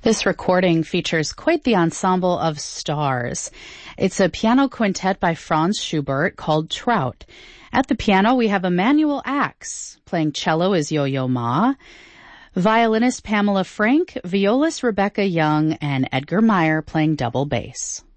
This recording features quite the ensemble of stars. It's a piano quintet by Franz Schubert called Trout. At the piano, we have Emanuel Ax. Playing cello is Yo-Yo Ma, violinist Pamela Frank, violist Rebecca Young, and Edgar Meyer playing double bass.